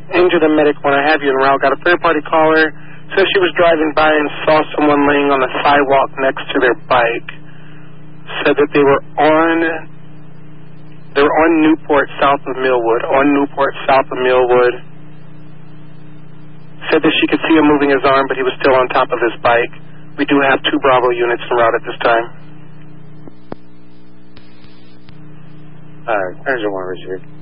Angel the medic, when I have you en route, got a third-party caller. Says she was driving by and saw someone laying on the sidewalk next to their bike. Said that they were on Newport, south of Millwood. Said that she could see him moving his arm, but he was still on top of his bike. We do have 2 Bravo units en route at this time. Angel 1 received.